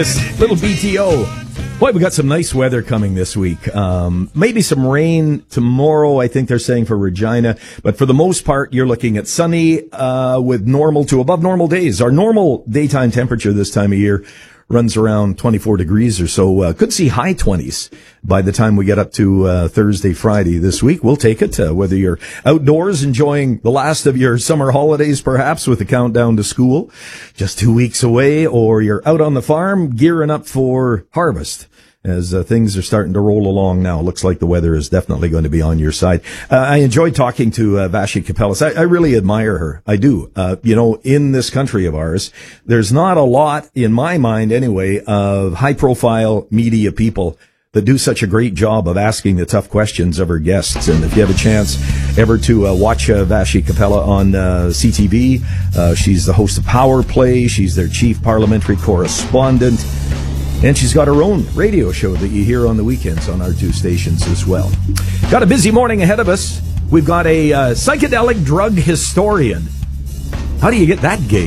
Little BTO. Boy, we got some nice weather coming this week. Maybe some rain tomorrow, I think they're saying, for Regina. But for the most part, you're looking at sunny with normal to above normal days. Our normal daytime temperature this time of year runs around 24 degrees or so. Could see high 20s by the time we get up to Thursday, Friday this week. We'll take it, whether you're outdoors enjoying the last of your summer holidays, perhaps with the countdown to school, just 2 weeks away, or you're out on the farm gearing up for harvest. As things are starting to roll along now, looks like the weather is definitely going to be on your side. I enjoyed talking to Vassy Kapelas. I really admire her. I do. In this country of ours, there's not a lot, in my mind anyway, of high-profile media people that do such a great job of asking the tough questions of her guests. And if you have a chance ever to watch Vassy Kapelas on CTV, she's the host of Power Play. She's their chief parliamentary correspondent. And she's got her own radio show that you hear on the weekends on our two stations as well. Got a busy morning ahead of us. We've got a psychedelic drug historian. How do you get that gig?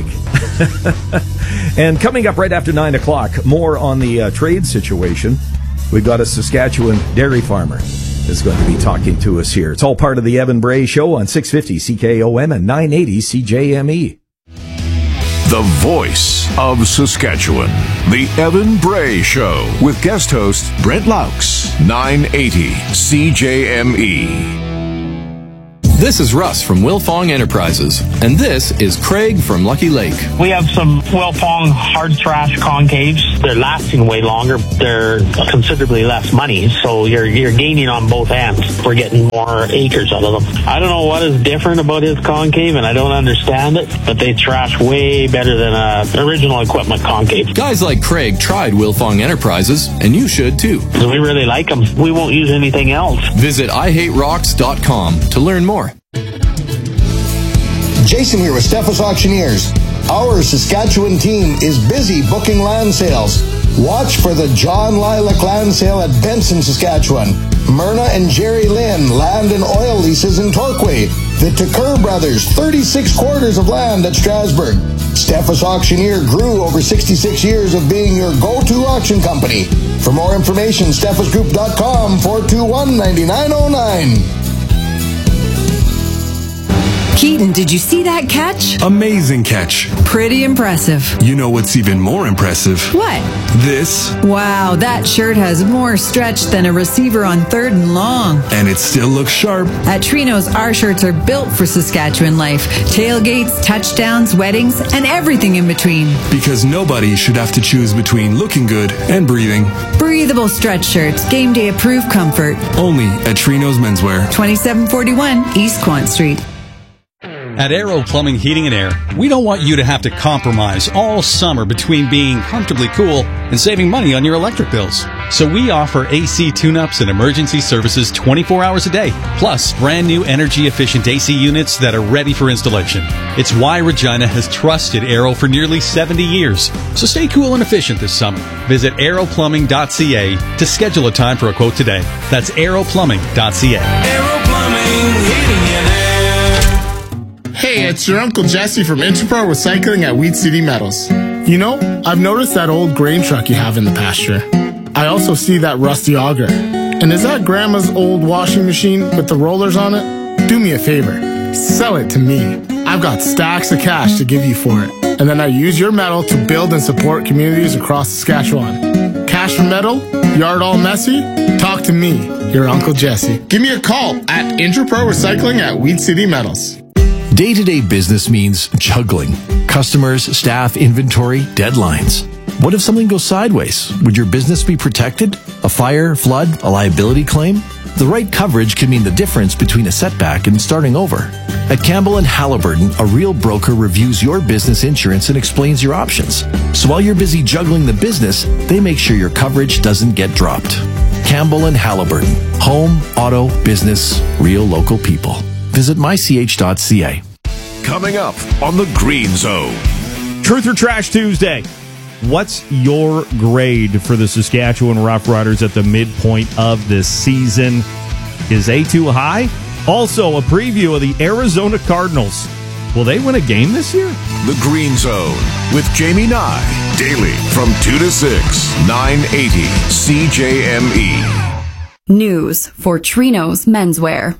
And coming up right after 9 o'clock, more on the trade situation. We've got a Saskatchewan dairy farmer that's going to be talking to us here. It's all part of the Evan Bray Show on 650 CKOM and 980 CJME. The voice of Saskatchewan. The Evan Bray Show with guest host Brent Laux, 980 CJME. This is Russ from Wilfong Enterprises, and this is Craig from Lucky Lake. We have some Wilfong hard thrash concaves. They're lasting way longer. They're considerably less money, so you're gaining on both ends. We're getting more acres out of them. I don't know what is different about his concave, and I don't understand it, but they thrash way better than original equipment concave. Guys like Craig tried Wilfong Enterprises, and you should too. We really like them. We won't use anything else. Visit IHateRocks.com to learn more. Jason here with Steffes Auctioneers. Our Saskatchewan team is busy booking land sales. Watch for the John Lilac Land Sale at Benson, Saskatchewan. Myrna and Jerry Lynn Land and Oil Leases in Torquay. The Tucker Brothers 36 quarters of land at Strasbourg. Steffes Auctioneer grew over 66 years of being your go-to auction company. For more information, steffesgroup.com 421-9909. Keaton, did you see that catch? Amazing catch. Pretty impressive. You know what's even more impressive? What? This. Wow, that shirt has more stretch than a receiver on 3rd and long. And it still looks sharp. At Trino's, our shirts are built for Saskatchewan life. Tailgates, touchdowns, weddings, and everything in between. Because nobody should have to choose between looking good and breathing. Breathable stretch shirts, game day approved comfort. Only at Trino's Menswear. 2741 East Quant Street. At Aero Plumbing, Heating and Air, we don't want you to have to compromise all summer between being comfortably cool and saving money on your electric bills. So we offer AC tune-ups and emergency services 24 hours a day, plus brand new energy-efficient AC units that are ready for installation. It's why Regina has trusted Aero for nearly 70 years. So stay cool and efficient this summer. Visit aeroplumbing.ca to schedule a time for a quote today. That's aeroplumbing.ca. Aero Plumbing, Heating and Air. Hey, it's your Uncle Jesse from Interpro Recycling at Wheat City Metals. You know, I've noticed that old grain truck you have in the pasture. I also see that rusty auger. And is that Grandma's old washing machine with the rollers on it? Do me a favor. Sell it to me. I've got stacks of cash to give you for it. And then I use your metal to build and support communities across Saskatchewan. Cash for metal? Yard all messy? Talk to me, your Uncle Jesse. Give me a call at Interpro Recycling at Wheat City Metals. Day-to-day business means juggling. Customers, staff, inventory, deadlines. What if something goes sideways? Would your business be protected? A fire, flood, a liability claim? The right coverage can mean the difference between a setback and starting over. At Campbell & Halliburton, a real broker reviews your business insurance and explains your options. So while you're busy juggling the business, they make sure your coverage doesn't get dropped. Campbell & Halliburton. Home, auto, business, real local people. Visit mych.ca. Coming up on the Green Zone. Truth or Trash Tuesday. What's your grade for the Saskatchewan Roughriders at the midpoint of this season? Is A too high? Also, a preview of the Arizona Cardinals. Will they win a game this year? The Green Zone with Jamie Nye. Daily from 2 to 6, 980 CJME. News for Trino's Menswear.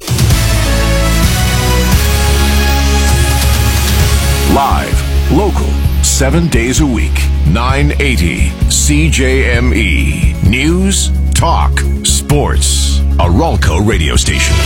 Live, local, 7 days a week, 980 CJME. News, talk, sports. A Ralco radio station.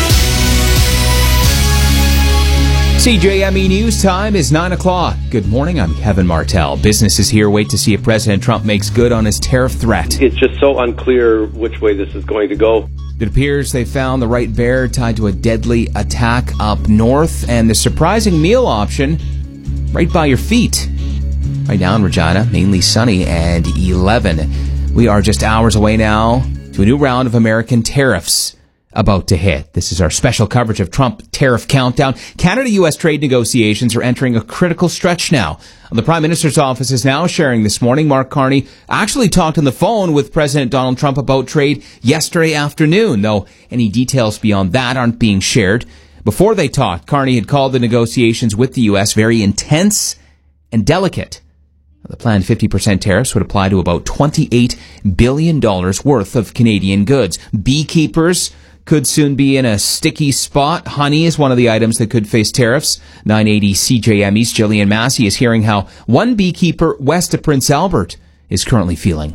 CJME News time is 9 o'clock. Good morning, I'm Kevin Martell. Businesses here wait to see if President Trump makes good on his tariff threat. It's just so unclear which way this is going to go. It appears they found the right bear tied to a deadly attack up north, and the surprising meal option right by your feet. Right now in Regina, mainly sunny and 11. We are just hours away now to a new round of American tariffs about to hit. This is our special coverage of Trump tariff countdown. Canada-U.S. trade negotiations are entering a critical stretch now. The Prime Minister's office is now sharing this morning. Mark Carney actually talked on the phone with President Donald Trump about trade yesterday afternoon, though any details beyond that aren't being shared. Before they talked, Carney had called the negotiations with the U.S. very intense and delicate. The planned 50% tariffs would apply to about $28 billion worth of Canadian goods. Beekeepers could soon be in a sticky spot. Honey is one of the items that could face tariffs. 980 CJME's Jillian Massey is hearing how one beekeeper west of Prince Albert is currently feeling.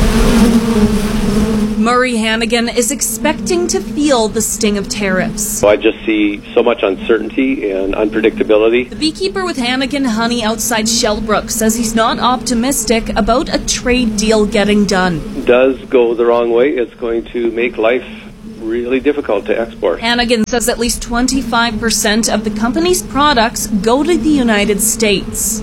Murray Hannigan is expecting to feel the sting of tariffs. So I just see so much uncertainty and unpredictability. The beekeeper with Hannigan Honey outside Shellbrook says he's not optimistic about a trade deal getting done. Does go the wrong way, it's going to make life really difficult to export. Hannigan says at least 25% of the company's products go to the United States.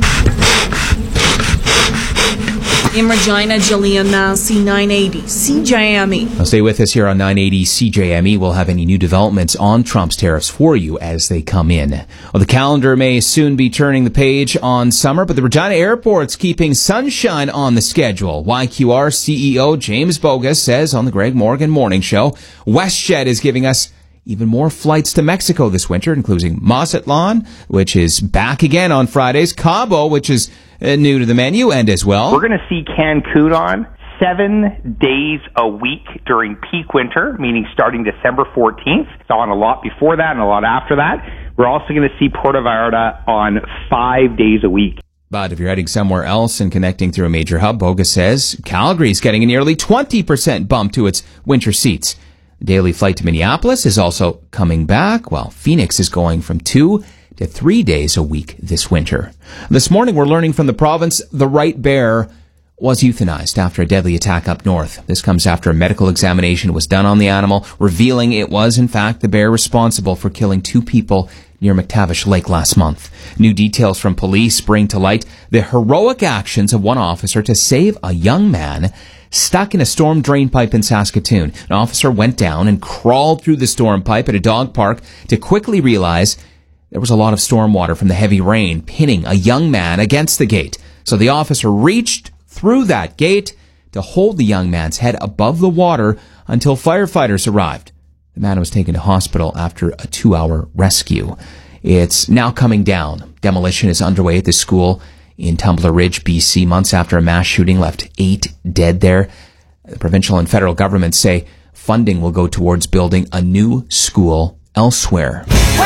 In Regina, Jillian Massey, 980 CJME. Now stay with us here on 980 CJME. We'll have any new developments on Trump's tariffs for you as they come in. Well, the calendar may soon be turning the page on summer, but the Regina Airport's keeping sunshine on the schedule. YQR CEO James Bogus says on the Greg Morgan Morning Show, WestJet is giving us even more flights to Mexico this winter, including Mazatlan, which is back again on Fridays, Cabo, which is new to the menu, and as well, we're going to see Cancun on 7 days a week during peak winter, meaning starting December 14th. It's on a lot before that and a lot after that. We're also going to see Puerto Vallarta on 5 days a week. But if you're heading somewhere else and connecting through a major hub, Bogus says Calgary's getting a nearly 20% bump to its winter seats. The daily flight to Minneapolis is also coming back, while Phoenix is going from 2 to 3 days a week this winter. This morning, we're learning from the province the right bear was euthanized after a deadly attack up north. This comes after a medical examination was done on the animal, revealing it was, in fact, the bear responsible for killing 2 people near McTavish Lake last month. New details from police bring to light the heroic actions of one officer to save a young man stuck in a storm drain pipe in Saskatoon. An officer went down and crawled through the storm pipe at a dog park to quickly realize there was a lot of storm water from the heavy rain pinning a young man against the gate. So the officer reached through that gate to hold the young man's head above the water until firefighters arrived. The man was taken to hospital after a 2-hour rescue. It's now coming down. Demolition is underway at the school in Tumbler Ridge, BC, months after a mass shooting left 8 dead there. The provincial and federal governments say funding will go towards building a new school elsewhere.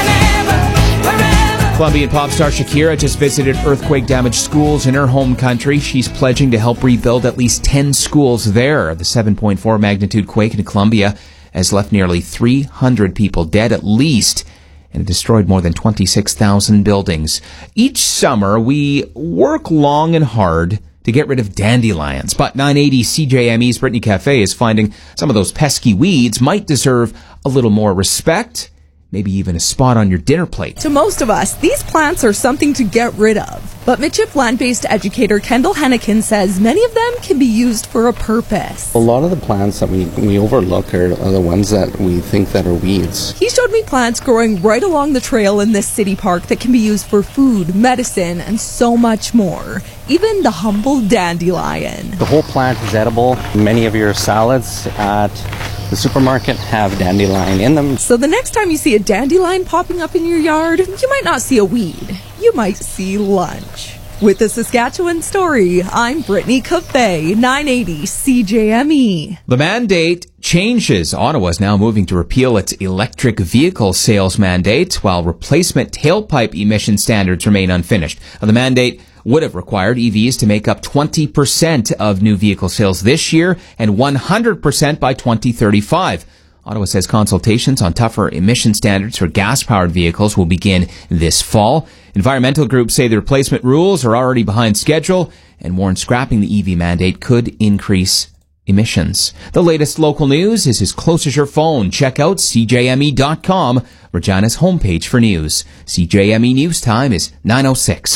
Colombian pop star Shakira just visited earthquake-damaged schools in her home country. She's pledging to help rebuild at least 10 schools there. The 7.4 magnitude quake in Colombia has left nearly 300 people dead at least, and it destroyed more than 26,000 buildings. Each summer, we work long and hard to get rid of dandelions, but 980 CJME's Brittany Cafe is finding some of those pesky weeds might deserve a little more respect, maybe even a spot on your dinner plate. To most of us, these plants are something to get rid of. But Mitchip land-based educator Kendall Hennikin says many of them can be used for a purpose. A lot of the plants that we overlook are the ones that we think that are weeds. He showed me plants growing right along the trail in this city park that can be used for food, medicine, and so much more. Even the humble dandelion. The whole plant is edible. Many of your salads at the supermarket have dandelion in them. So the next time you see a dandelion popping up in your yard, you might not see a weed. You might see lunch. With the Saskatchewan Story, I'm Brittany Cafe, 980 CJME. The mandate changes. Ottawa is now moving to repeal its electric vehicle sales mandate, while replacement tailpipe emission standards remain unfinished. The mandate would have required EVs to make up 20% of new vehicle sales this year and 100% by 2035. Ottawa says consultations on tougher emission standards for gas-powered vehicles will begin this fall. Environmental groups say the replacement rules are already behind schedule and warn scrapping the EV mandate could increase emissions. The latest local news is as close as your phone. Check out CJME.com, Regina's homepage for news. CJME News Time is 9:06.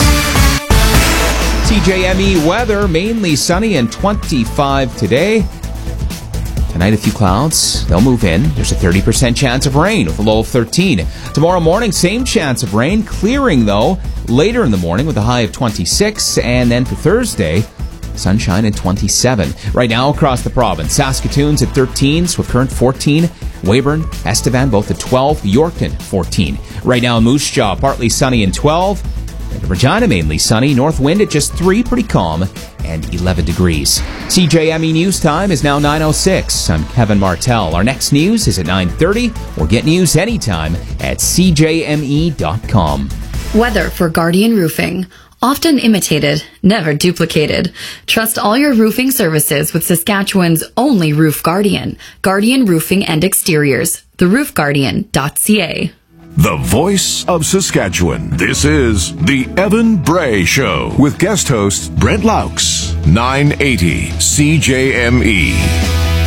CJME weather, mainly sunny and 25 today. Tonight, a few clouds. They'll move in. There's a 30% chance of rain with a low of 13. Tomorrow morning, same chance of rain. Clearing, though, later in the morning with a high of 26. And then for Thursday, sunshine at 27. Right now, across the province, Saskatoon's at 13, Swift Current 14, Weyburn, Estevan both at 12, Yorkton 14. Right now in Moose Jaw, partly sunny and 12. Regina mainly sunny, north wind at just 3, pretty calm, and 11 degrees. CJME News Time is now 9:06. I'm Kevin Martell. Our next news is at 9:30, or get news anytime at CJME.com. Weather for Guardian Roofing. Often imitated, never duplicated. Trust all your roofing services with Saskatchewan's only Roof Guardian. Guardian Roofing and Exteriors. TheRoofGuardian.ca. The voice of Saskatchewan. This is The Evan Bray Show with guest host Brent Laux. 980 CJME.